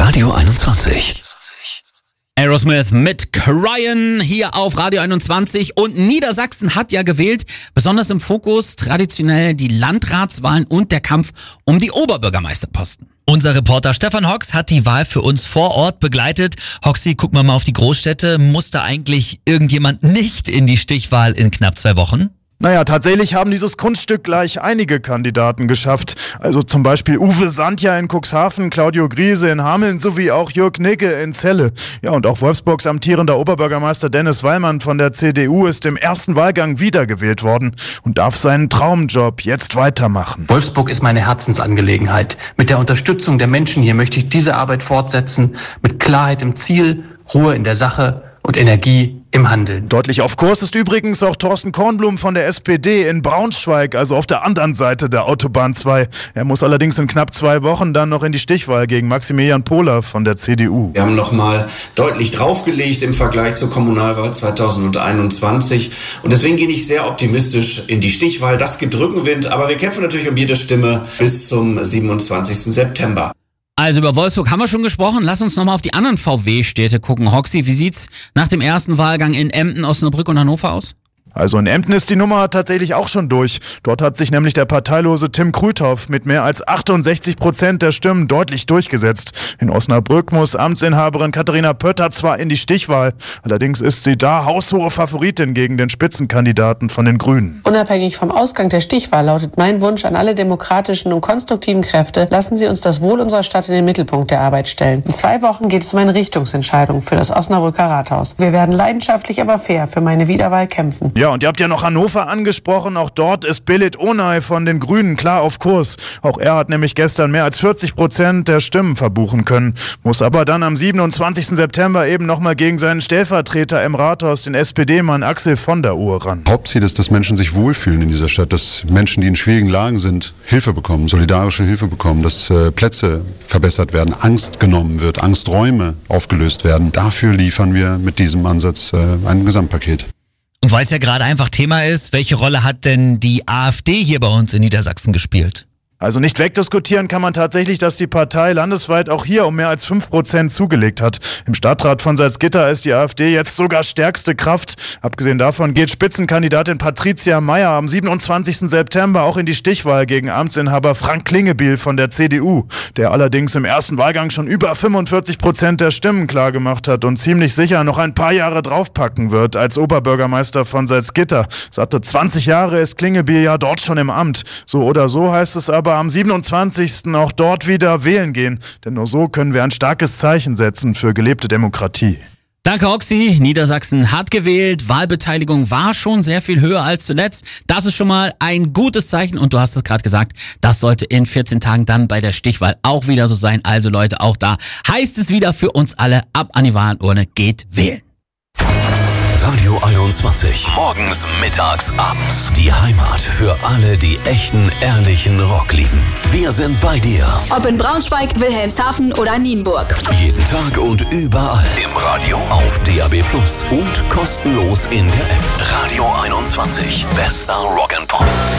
Radio 21. Aerosmith mit Cryin hier auf Radio 21 und Niedersachsen hat ja gewählt, besonders im Fokus traditionell die Landratswahlen und der Kampf um die Oberbürgermeisterposten. Unser Reporter Stefan Hox hat die Wahl für uns vor Ort begleitet. Hoxi, gucken wir mal auf die Großstädte. Muss da eigentlich irgendjemand nicht in die Stichwahl in knapp 2 Wochen? Naja, tatsächlich haben dieses Kunststück gleich einige Kandidaten geschafft. Also zum Beispiel Uwe Sandja in Cuxhaven, Claudio Griese in Hameln sowie auch Jörg Nigge in Celle. Ja, und auch Wolfsburgs amtierender Oberbürgermeister Dennis Wallmann von der CDU ist im ersten Wahlgang wiedergewählt worden und darf seinen Traumjob jetzt weitermachen. Wolfsburg ist meine Herzensangelegenheit. Mit der Unterstützung der Menschen hier möchte ich diese Arbeit fortsetzen, mit Klarheit im Ziel, Ruhe in der Sache und Energie im Handeln. Deutlich auf Kurs ist übrigens auch Thorsten Kornblum von der SPD in Braunschweig, also auf der anderen Seite der Autobahn 2. Er muss allerdings in knapp 2 Wochen dann noch in die Stichwahl gegen Maximilian Pohler von der CDU. Wir haben nochmal deutlich draufgelegt im Vergleich zur Kommunalwahl 2021 und deswegen gehe ich sehr optimistisch in die Stichwahl. Das gibt Rückenwind, aber wir kämpfen natürlich um jede Stimme bis zum 27. September. Also über Wolfsburg haben wir schon gesprochen. Lass uns nochmal auf die anderen VW-Städte gucken. Hoxi, wie sieht's nach dem ersten Wahlgang in Emden, Osnabrück und Hannover aus? Also in Emden ist die Nummer tatsächlich auch schon durch. Dort hat sich nämlich der parteilose Tim Krüthoff mit mehr als 68% der Stimmen deutlich durchgesetzt. In Osnabrück muss Amtsinhaberin Katharina Pötter zwar in die Stichwahl, allerdings ist sie da haushohe Favoritin gegen den Spitzenkandidaten von den Grünen. Unabhängig vom Ausgang der Stichwahl lautet mein Wunsch an alle demokratischen und konstruktiven Kräfte, lassen Sie uns das Wohl unserer Stadt in den Mittelpunkt der Arbeit stellen. In 2 Wochen geht es um eine Richtungsentscheidung für das Osnabrücker Rathaus. Wir werden leidenschaftlich, aber fair für meine Wiederwahl kämpfen. Ja, und ihr habt ja noch Hannover angesprochen. Auch dort ist Belit Onay von den Grünen klar auf Kurs. Auch er hat nämlich gestern mehr als 40% der Stimmen verbuchen können. Muss aber dann am 27. September eben nochmal gegen seinen Stellvertreter im Rathaus, den SPD-Mann Axel von der Uhr ran. Hauptziel ist, dass Menschen sich wohlfühlen in dieser Stadt, dass Menschen, die in schwierigen Lagen sind, Hilfe bekommen, solidarische Hilfe bekommen, dass Plätze verbessert werden, Angst genommen wird, Angsträume aufgelöst werden. Dafür liefern wir mit diesem Ansatz ein Gesamtpaket. Und weil es ja gerade einfach Thema ist, welche Rolle hat denn die AfD hier bei uns in Niedersachsen gespielt? Also nicht wegdiskutieren kann man tatsächlich, dass die Partei landesweit auch hier um mehr als 5% zugelegt hat. Im Stadtrat von Salzgitter ist die AfD jetzt sogar stärkste Kraft. Abgesehen davon geht Spitzenkandidatin Patricia Meyer am 27. September auch in die Stichwahl gegen Amtsinhaber Frank Klingebiel von der CDU, der allerdings im ersten Wahlgang schon über 45% der Stimmen klargemacht hat und ziemlich sicher noch ein paar Jahre draufpacken wird als Oberbürgermeister von Salzgitter. Satte 20 Jahre ist Klingebiel ja dort schon im Amt. So oder so heißt es aber am 27. auch dort wieder wählen gehen. Denn nur so können wir ein starkes Zeichen setzen für gelebte Demokratie. Danke, Hoxi. Niedersachsen hat gewählt. Wahlbeteiligung war schon sehr viel höher als zuletzt. Das ist schon mal ein gutes Zeichen. Und du hast es gerade gesagt, das sollte in 14 Tagen dann bei der Stichwahl auch wieder so sein. Also Leute, auch da heißt es wieder für uns alle, ab an die Wahlurne, geht wählen. Radio 21. Morgens, mittags, abends. Die Heimat für alle, die echten, ehrlichen Rock lieben. Wir sind bei dir. Ob in Braunschweig, Wilhelmshaven oder Nienburg. Jeden Tag und überall. Im Radio, auf DAB+ und kostenlos in der App. Radio 21. Bester Rock'n'Pop.